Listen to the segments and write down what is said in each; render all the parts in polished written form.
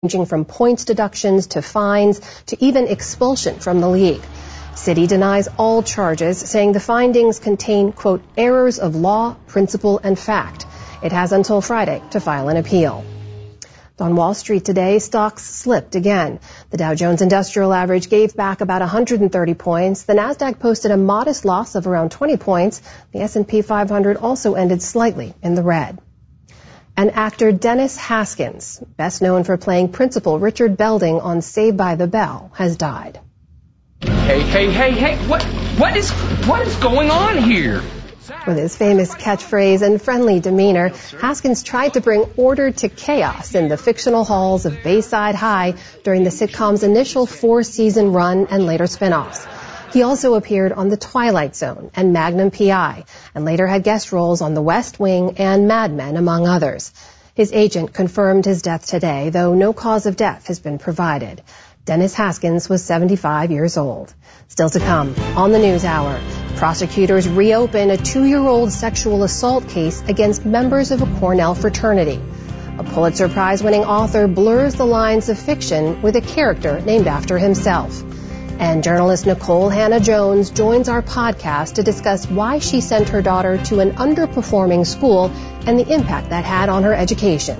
ranging from points deductions to fines to even expulsion from the league. City denies all charges, saying the findings contain, quote, errors of law, principle, and fact. It has until Friday to file an appeal. On Wall Street today, stocks slipped again. The Dow Jones Industrial Average gave back about 130 points. The Nasdaq posted a modest loss of around 20 points. The S&P 500 also ended slightly in the red. And actor Dennis Haskins, best known for playing Principal Richard Belding on Saved by the Bell, has died. Hey, what is going on here? With his famous catchphrase and friendly demeanor, Haskins tried to bring order to chaos in the fictional halls of Bayside High during the sitcom's initial 4-season run and later spin-offs. He also appeared on The Twilight Zone and Magnum P.I., and later had guest roles on The West Wing and Mad Men, among others. His agent confirmed his death today, though no cause of death has been provided. Dennis Haskins was 75 years old. Still to come on the News Hour, prosecutors reopen a 2-year-old sexual assault case against members of a Cornell fraternity. A Pulitzer Prize-winning author blurs the lines of fiction with a character named after himself. And journalist Nicole Hannah-Jones joins our podcast to discuss why she sent her daughter to an underperforming school and the impact that had on her education.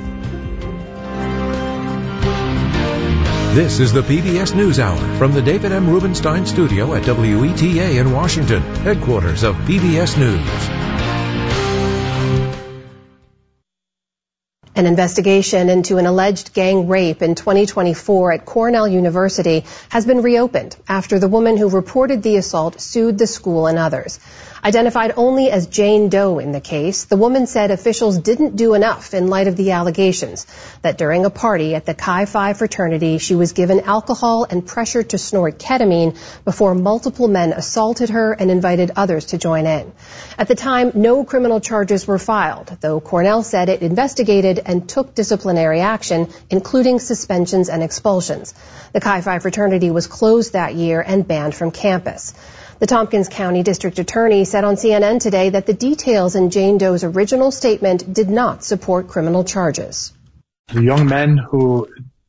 This is the PBS NewsHour from the David M. Rubenstein studio at WETA in Washington, headquarters of PBS News. An investigation into an alleged gang rape in 2024 at Cornell University has been reopened after the woman who reported the assault sued the school and others. Identified only as Jane Doe in the case, the woman said officials didn't do enough in light of the allegations that during a party at the Chi Phi fraternity, she was given alcohol and pressured to snort ketamine before multiple men assaulted her and invited others to join in. At the time, no criminal charges were filed, though Cornell said it investigated and took disciplinary action, including suspensions and expulsions. The Chi Phi fraternity was closed that year and banned from campus. The Tompkins County District Attorney said on CNN today that the details in Jane Doe's original statement did not support criminal charges. The young men who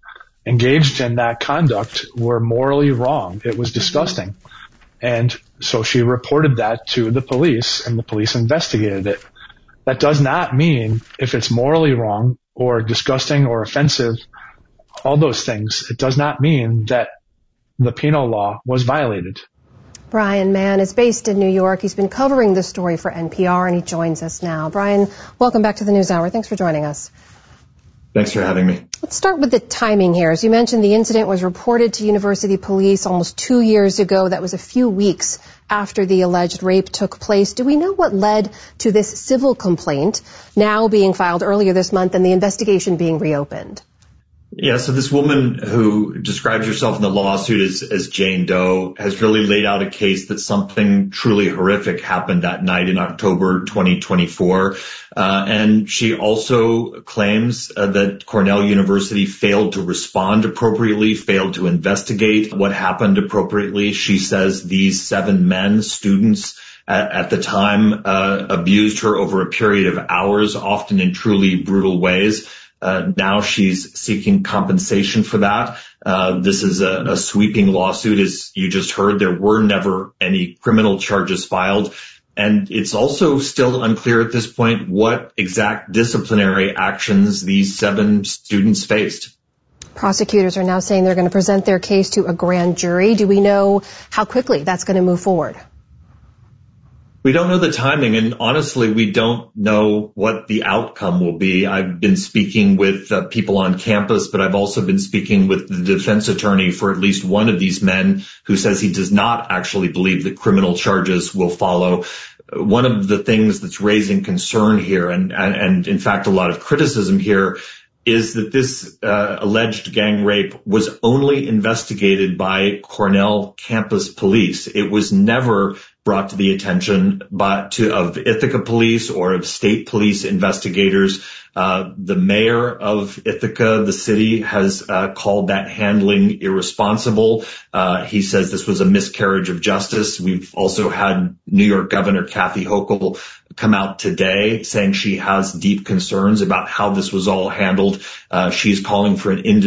engaged in that conduct were morally wrong. It was disgusting. And so she reported that to the police, and the police investigated it. That does not mean if it's morally wrong or disgusting or offensive, all those things, it does not mean that the penal law was violated. Brian Mann is based in New York. He's been covering the story for NPR, and he joins us now. Brian, welcome back to the NewsHour. Thanks for joining us. Thanks for having me. Let's start with the timing here. As you mentioned, the incident was reported to university police almost 2 years ago. That was a few weeks after the alleged rape took place. Do we know what led to this civil complaint now being filed earlier this month and the investigation being reopened? Yeah, so this woman who describes herself in the lawsuit as Jane Doe has really laid out a case that something truly horrific happened that night in October 2024. And she also claims that Cornell University failed to respond appropriately, failed to investigate what happened appropriately. She says these 7 men, students, at the time, abused her over a period of hours, often in truly brutal ways. Now she's seeking compensation for that. This is a sweeping lawsuit. As you just heard, there were never any criminal charges filed. And it's also still unclear at this point what exact disciplinary actions these 7 students faced. Prosecutors are now saying they're going to present their case to a grand jury. Do we know how quickly that's going to move forward? We don't know the timing, and honestly, we don't know what the outcome will be. I've been speaking with people on campus, but I've also been speaking with the defense attorney for at least one of these men who says he does not actually believe that criminal charges will follow. One of the things that's raising concern here, and in fact a lot of criticism here, is that this alleged gang rape was only investigated by Cornell campus police. It was never brought to the attention of Ithaca police or of state police investigators. The mayor of Ithaca, the city, has called that handling irresponsible. He says this was a miscarriage of justice. We've also had New York Governor Kathy Hochul come out today saying she has deep concerns about how this was all handled. She's calling for an